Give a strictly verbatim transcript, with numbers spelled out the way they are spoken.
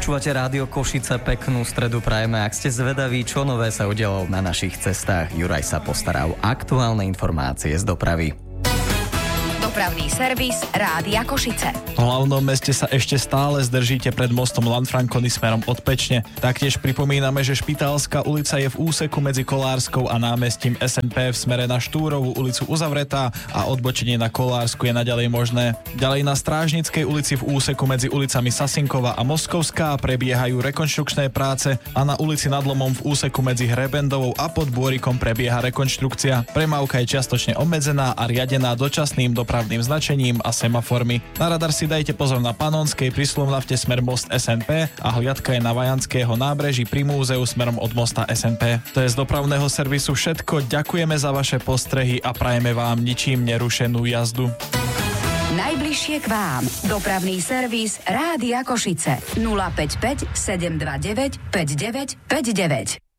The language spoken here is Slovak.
Počúvate Rádio Košice, peknú stredu prajeme. Ak ste zvedaví, čo nové sa udialo na našich cestách, Juraj sa postará o aktuálne informácie z dopravy. Dopravný servis Rádia Košice. V hlavnom meste sa ešte stále zdržíte pred mostom Lanfranconi smerom od Pečne. Taktiež pripomíname, že Špitálska ulica je v úseku medzi Kolárskou a námestím es en pé v smere na Štúrovú ulicu uzavretá a odbočenie na Kolársku je naďalej možné. Ďalej na Strážnickej ulici v úseku medzi ulicami Sasinkova a Moskovská prebiehajú rekonštrukčné práce a na ulici Nad Lomom v úseku medzi Hrebendovou a Pod Bôrikom prebieha rekonštrukcia. Premávka je čiastočne obmedzená a riadená dočasným dopravným značením a semaformi. Na radar si dajte pozor na Panonskej pri Slomnafte smer most es en pé a hliadka je na Vajanského nábreží pri múzeu smerom od mosta es en pé. To je z dopravného servisu všetko. Ďakujeme za vaše postrehy a prajeme vám ničím nerušenú jazdu. Najbližšie k vám. Dopravný servis Rádia Košice. nula päť päť sedem dva deväť päť deväť päť deväť.